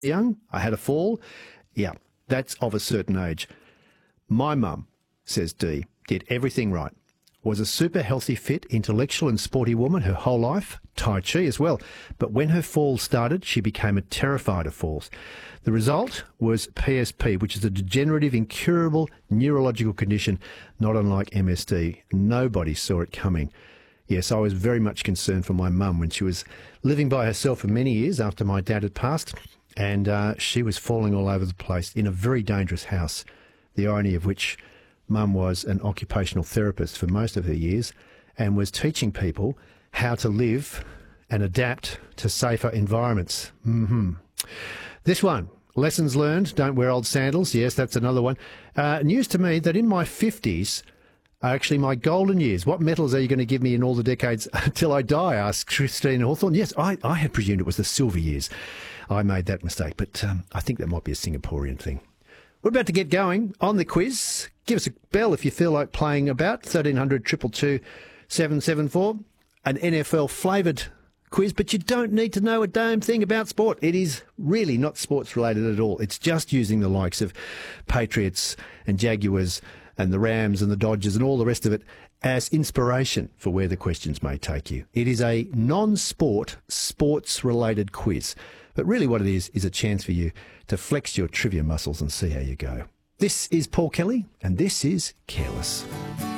young, I had a fall. Yeah, that's of a certain age. My mum, says Dee, did everything right. Was a super healthy, fit, intellectual and sporty woman her whole life, Tai Chi as well. But when her fall started, she became terrified of falls. The result was PSP, which is a degenerative, incurable neurological condition, not unlike MSD. Nobody saw it coming. Yes, I was very much concerned for my mum when she was living by herself for many years after my dad had passed, and she was falling all over the place in a very dangerous house, the irony of which Mum was an occupational therapist for most of her years and was teaching people how to live and adapt to safer environments. This one, lessons learned, don't wear old sandals. Yes, that's another one. News to me that in my 50s are actually my golden years. What medals are you going to give me in all the decades till I die, asked Christine Hawthorne. Yes, I had presumed it was the silver years. I made that mistake, but I think that might be a Singaporean thing. We're about to get going on the quiz. Give us a bell if you feel like playing about. 1300 222 774. An NFL flavoured quiz, but you don't need to know a damn thing about sport. It is really not sports related at all. It's just using the likes of Patriots and Jaguars and the Rams and the Dodgers and all the rest of it as inspiration for where the questions may take you. It is a non-sport, sports-related quiz. But really what it is a chance for you to flex your trivia muscles and see how you go. This is Paul Kelly, and this is Careless.